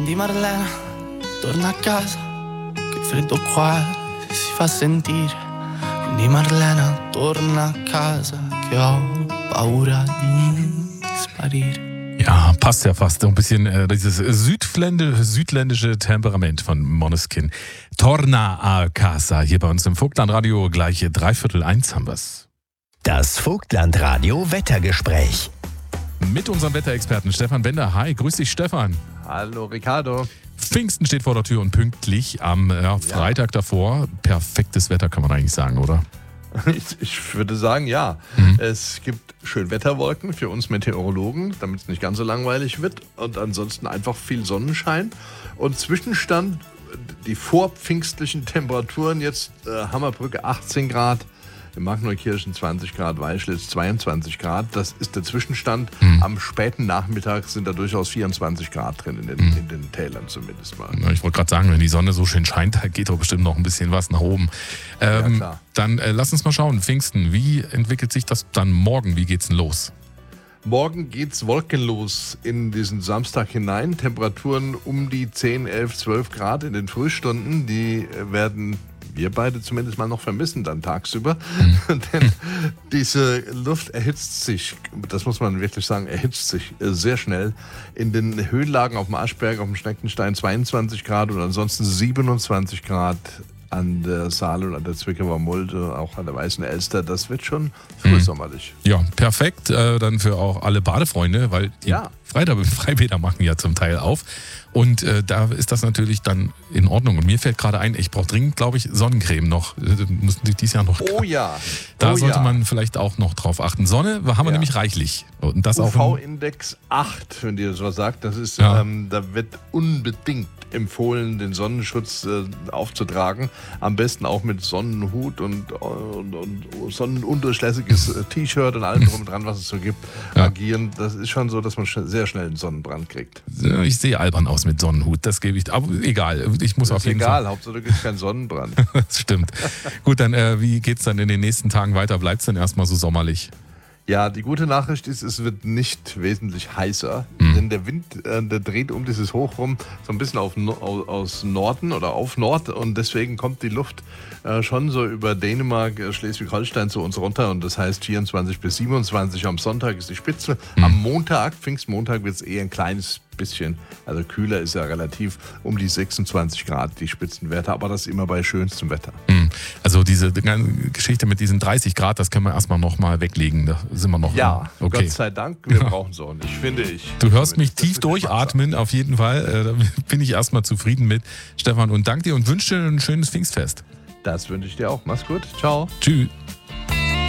Quindi Marlena, torna a casa, che freddo qua si fa sentire. Quindi Marlena, torna a casa, che ho paura di sparire. Ja, passt ja fast. Ein bisschen dieses südländische Temperament von Måneskin. Torna a casa, hier bei uns im Vogtlandradio, gleich 1:45 haben wir's. Das Vogtlandradio Wettergespräch. Mit unserem Wetterexperten Stefan Bender. Hi, grüß dich Stefan. Hallo Ricardo. Pfingsten steht vor der Tür und pünktlich am Freitag davor. Perfektes Wetter kann man eigentlich sagen, oder? Ich würde sagen, ja. Es gibt Schönwetterwolken für uns Meteorologen, damit es nicht ganz so langweilig wird. Und ansonsten einfach viel Sonnenschein. Und Zwischenstand, die vorpfingstlichen Temperaturen, jetzt Hammerbrücke 18 Grad, in Magneukirchen 20 Grad, Weischlitz 22 Grad. Das ist der Zwischenstand. Am späten Nachmittag sind da durchaus 24 Grad drin, in den Tälern zumindest mal. Ich wollte gerade sagen, wenn die Sonne so schön scheint, da geht doch bestimmt noch ein bisschen was nach oben. Ja, klar. Dann lass uns mal schauen, Pfingsten, wie entwickelt sich das dann morgen? Wie geht's denn los? Morgen geht's wolkenlos in diesen Samstag hinein. Temperaturen um die 10, 11, 12 Grad in den Frühstunden. Die werden wir beide zumindest mal noch vermissen dann tagsüber. Denn diese Luft erhitzt sich, das muss man wirklich sagen, erhitzt sich sehr schnell. In den Höhenlagen auf dem Aschberg, auf dem Schneckenstein 22 Grad und ansonsten 27 Grad an der Saale und an der Zwickauer Mulde, auch an der Weißen Elster. Das wird schon frühsommerlich. Ja, perfekt. Dann für auch alle Badefreunde, weil die Freibäder machen ja zum Teil auf. Und da ist das natürlich dann in Ordnung. Und mir fällt gerade ein, ich brauche dringend, glaube ich, Sonnencreme noch. Müssen die dieses Jahr noch. Oh ja. Da sollte man vielleicht auch noch drauf achten. Sonne haben wir nämlich reichlich. Und das UV-Index 8, wenn dir das was sagt. Das ist, da wird unbedingt empfohlen, den Sonnenschutz aufzutragen. Am besten auch mit Sonnenhut und sonnenundurchlässiges T-Shirt und allem drum und dran, was es so gibt, agieren. Das ist schon so, dass man sehr schnell einen Sonnenbrand kriegt. Ich sehe albern aus mit Sonnenhut, das gebe ich. Aber egal, ich muss auf jeden Fall. Egal, Hauptsache du kriegst keinen Sonnenbrand. Das stimmt. Gut, dann wie geht's dann in den nächsten Tagen weiter? Bleibt es dann erstmal so sommerlich? Ja, die gute Nachricht ist, es wird nicht wesentlich heißer, denn der Wind, der dreht um dieses Hoch rum so ein bisschen aus Norden oder auf Nord und deswegen kommt die Luft schon so über Dänemark, Schleswig-Holstein zu uns runter und das heißt 24 bis 27 am Sonntag ist die Spitze. Am Montag, Pfingstmontag, wird es eher ein kleines bisschen, also kühler ist ja relativ, um die 26 Grad die Spitzenwerte, aber das immer bei schönstem Wetter. Also diese Geschichte mit diesen 30 Grad, das können wir erstmal nochmal weglegen, da sind wir noch. Ja, okay. Gott sei Dank, wir brauchen es auch nicht, finde ich. Du hörst mich tief durchatmen, auf jeden Fall, da bin ich erstmal zufrieden mit, Stefan, und danke dir und wünsche dir ein schönes Pfingstfest. Das wünsche ich dir auch, mach's gut, ciao. Tschüss.